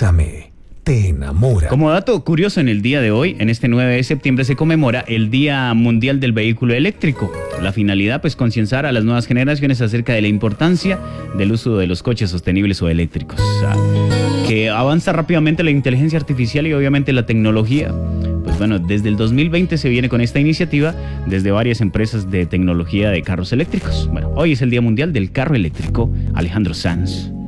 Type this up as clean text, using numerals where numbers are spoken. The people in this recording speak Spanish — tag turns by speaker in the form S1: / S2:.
S1: Bésame, te enamora.
S2: Como dato curioso, en el día de hoy, en este 9 de septiembre, se conmemora el Día Mundial del Vehículo Eléctrico. La finalidad, pues, concienciar a las nuevas generaciones acerca de la importancia del uso de los coches sostenibles o eléctricos. Que avanza rápidamente la inteligencia artificial y obviamente la tecnología. Pues bueno, desde el 2020 se viene con esta iniciativa desde varias empresas de tecnología de carros eléctricos. Bueno, hoy es el Día Mundial del Carro Eléctrico. Alejandro Sanz.